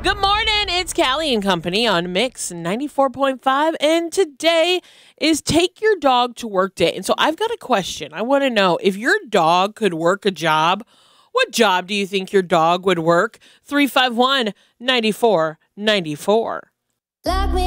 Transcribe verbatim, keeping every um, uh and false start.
Good morning. It's Callie and Company on Mix ninety-four point five. And today is Take Your Dog to Work Day. And so I've got a question. I want to know, if your dog could work a job, what job do you think your dog would work? three five one, nine four nine four.